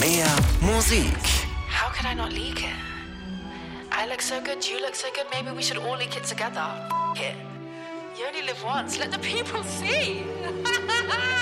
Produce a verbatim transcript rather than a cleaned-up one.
Mehr Musik. How could I not leak it? I look so good, you look so good, maybe we should all leak it together. F- it. You only live once, let the people see.